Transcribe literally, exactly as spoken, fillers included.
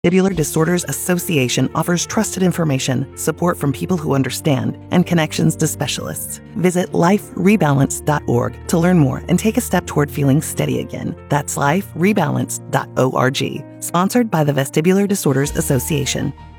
Vestibular Disorders Association offers trusted information, support from people who understand, and connections to specialists. Visit life rebalance dot org to learn more and take a step toward feeling steady again. That's life rebalance dot org. Sponsored by the Vestibular Disorders Association.